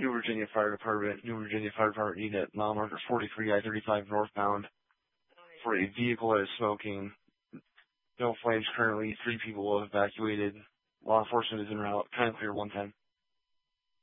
New Virginia Fire Department, New Virginia Fire Department unit, mile marker 43, I-35 northbound, for a vehicle that is smoking. No flames currently. 3 people have evacuated. Law enforcement is en route. Kind of clear 110.